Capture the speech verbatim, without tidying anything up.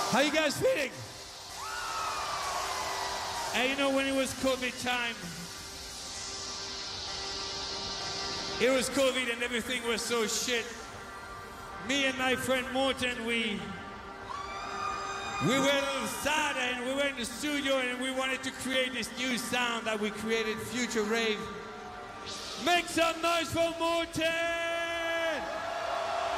How you guys feeling? And you know, when it was COVID time, it was COVID and everything was so shit. Me and my friend Morten, we we were a little sad and we went in the studio and we wanted to create this new sound that we created, Future Rave. Make some noise for Morten!